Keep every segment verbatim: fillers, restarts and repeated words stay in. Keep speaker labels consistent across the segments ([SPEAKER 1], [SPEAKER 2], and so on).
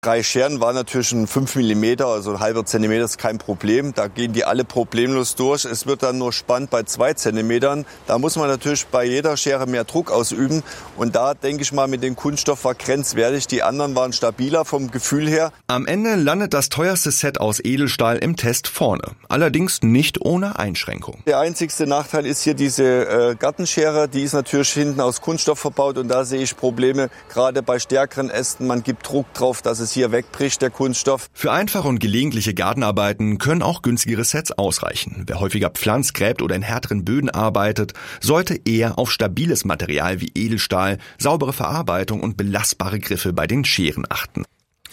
[SPEAKER 1] Drei Scheren waren natürlich ein fünf Millimeter, also ein halber Zentimeter ist kein Problem. Da gehen die alle problemlos durch. Es wird dann nur spannend bei zwei Zentimetern. Da muss man natürlich bei jeder Schere mehr Druck ausüben. Und da denke ich mal, mit dem Kunststoff war grenzwertig. Die anderen waren stabiler vom Gefühl her.
[SPEAKER 2] Am Ende landet das teuerste Set aus Edelstahl im Test vorne. Allerdings nicht ohne Einschränkung.
[SPEAKER 1] Der einzigste Nachteil ist hier diese äh, Gartenschere. Die ist natürlich hinten aus Kunststoff verbaut. Und da sehe ich Probleme, gerade bei stärkeren Ästen. Man gibt Druck drauf, dass es hier wegbricht, der Kunststoff.
[SPEAKER 2] Für einfache und gelegentliche Gartenarbeiten können auch günstigere Sets ausreichen. Wer häufiger pflanzt, gräbt oder in härteren Böden arbeitet, sollte eher auf stabiles Material wie Edelstahl, saubere Verarbeitung und belastbare Griffe bei den Scheren achten.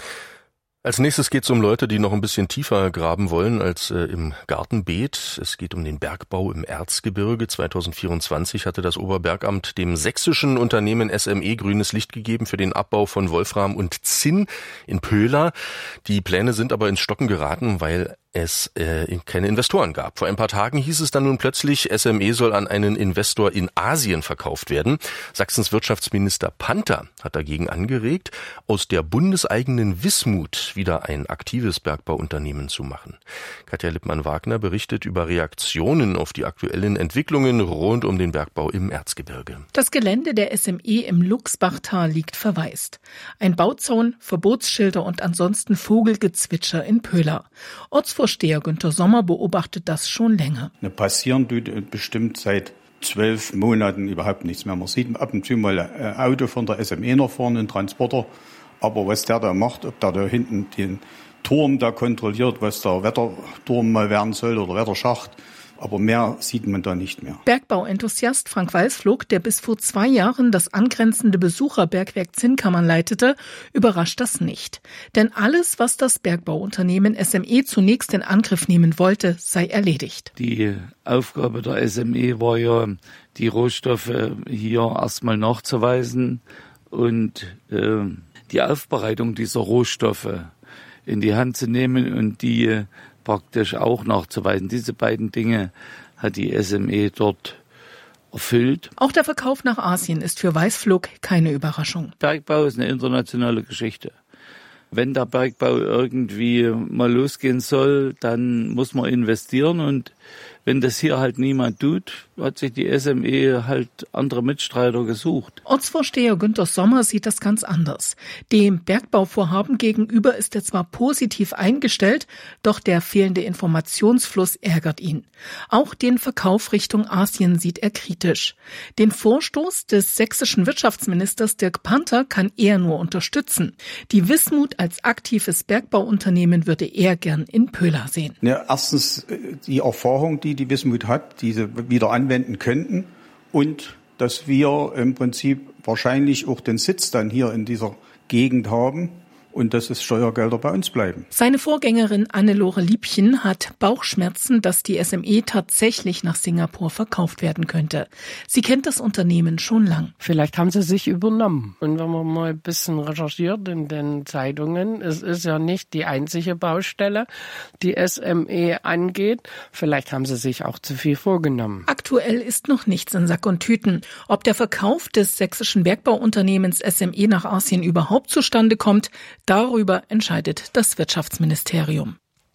[SPEAKER 3] Als nächstes geht es um Leute, die noch ein bisschen tiefer graben wollen als äh, im Gartenbeet. Es geht um den Bergbau im Erzgebirge. zweitausendvierundzwanzig hatte das Oberbergamt dem sächsischen Unternehmen S M E grünes Licht gegeben für den Abbau von Wolfram und Zinn in Pöhla. Die Pläne sind aber ins Stocken geraten, weil es äh, keine Investoren gab. Vor ein paar Tagen hieß es dann nun plötzlich, S M E soll an einen Investor in Asien verkauft werden. Sachsens Wirtschaftsminister Panther hat dagegen angeregt, aus der bundeseigenen Wismut wieder ein aktives Bergbauunternehmen zu machen. Katja Lippmann-Wagner berichtet über Reaktionen auf die aktuellen Entwicklungen rund um den Bergbau im Erzgebirge.
[SPEAKER 4] Das Gelände der S M E im Luchsbachtal liegt verwaist. Ein Bauzaun, Verbotsschilder und ansonsten Vogelgezwitscher in Pöhla. Ortsvorsteher Günter Sommer beobachtet das schon länger.
[SPEAKER 5] Ne, passieren tut bestimmt seit zwölf Monaten überhaupt nichts mehr. Man sieht ab und zu mal ein Auto von der S M E nach vorne, ein Transporter. Aber was der da macht, ob der da hinten den Turm da kontrolliert, was der Wetterturm mal werden soll oder Wetterschacht, aber mehr sieht man da nicht mehr.
[SPEAKER 4] Bergbauenthusiast Frank Weißflog, der bis vor zwei Jahren das angrenzende Besucherbergwerk Zinnkammern leitete, überrascht das nicht. Denn alles, was das Bergbauunternehmen S M E zunächst in Angriff nehmen wollte, sei erledigt.
[SPEAKER 6] Die Aufgabe der S M E war ja, die Rohstoffe hier erstmal nachzuweisen und äh, die Aufbereitung dieser Rohstoffe in die Hand zu nehmen und die praktisch auch nachzuweisen. Diese beiden Dinge hat die S M E dort erfüllt.
[SPEAKER 4] Auch der Verkauf nach Asien ist für Weißflog keine Überraschung.
[SPEAKER 6] Bergbau ist eine internationale Geschichte. Wenn der Bergbau irgendwie mal losgehen soll, dann muss man investieren und wenn das hier halt niemand tut, hat sich die S M E halt andere Mitstreiter gesucht.
[SPEAKER 4] Ortsvorsteher Günter Sommer sieht das ganz anders. Dem Bergbauvorhaben gegenüber ist er zwar positiv eingestellt, doch der fehlende Informationsfluss ärgert ihn. Auch den Verkauf Richtung Asien sieht er kritisch. Den Vorstoß des sächsischen Wirtschaftsministers Dirk Panther kann er nur unterstützen. Die Wismut als aktives Bergbauunternehmen würde er gern in Pöhla sehen.
[SPEAKER 5] Ja, erstens die Erfahrung, die die Wismut hat, diese wieder anwenden könnten und dass wir im Prinzip wahrscheinlich auch den Sitz dann hier in dieser Gegend haben und dass es Steuergelder bei uns bleiben.
[SPEAKER 4] Seine Vorgängerin Annelore Liebchen hat Bauchschmerzen, dass die S M E tatsächlich nach Singapur verkauft werden könnte. Sie kennt das Unternehmen schon lang.
[SPEAKER 7] Vielleicht haben sie sich übernommen. Und wenn man mal ein bisschen recherchiert in den Zeitungen, es ist ja nicht die einzige Baustelle, die S M E angeht. Vielleicht haben sie sich auch zu viel vorgenommen.
[SPEAKER 4] Aktuell ist noch nichts in Sack und Tüten. Ob der Verkauf des sächsischen Bergbauunternehmens S M E nach Asien überhaupt zustande kommt, darüber entscheidet das Wirtschaftsministerium.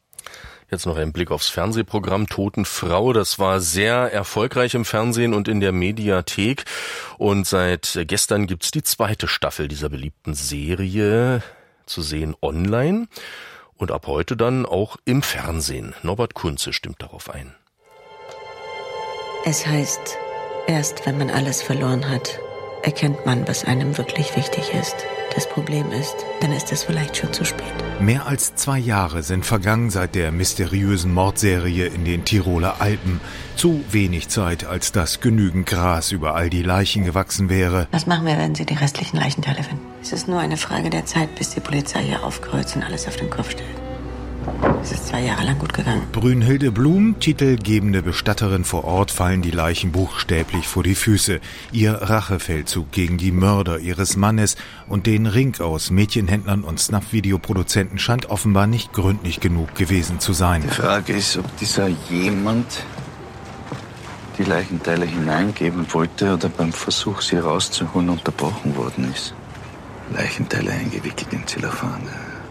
[SPEAKER 3] Jetzt noch ein Blick aufs Fernsehprogramm Totenfrau. Das war sehr erfolgreich im Fernsehen und in der Mediathek. Und seit gestern gibt's die zweite Staffel dieser beliebten Serie zu sehen online. Und ab heute dann auch im Fernsehen. Norbert Kunze stimmt darauf ein.
[SPEAKER 8] Es heißt, erst wenn man alles verloren hat, erkennt man, was einem wirklich wichtig ist. Das Problem ist, dann ist es vielleicht schon zu spät.
[SPEAKER 9] Mehr als zwei Jahre sind vergangen seit der mysteriösen Mordserie in den Tiroler Alpen. Zu wenig Zeit, als dass genügend Gras über all die Leichen gewachsen wäre.
[SPEAKER 8] Was machen wir, wenn Sie die restlichen Leichenteile finden? Es ist nur eine Frage der Zeit, bis die Polizei hier aufkreuzt und alles auf den Kopf stellt. Es ist zwei Jahre lang gut gegangen.
[SPEAKER 9] Brünnhilde Blum, titelgebende Bestatterin vor Ort, fallen die Leichen buchstäblich vor die Füße. Ihr Rachefeldzug gegen die Mörder ihres Mannes und den Ring aus Mädchenhändlern und Snuff-Videoproduzenten scheint offenbar nicht gründlich genug gewesen zu sein.
[SPEAKER 10] Die Frage ist, ob dieser jemand die Leichenteile hineingeben wollte oder beim Versuch, sie rauszuholen, unterbrochen worden ist. Leichenteile eingewickelt in Zellophan.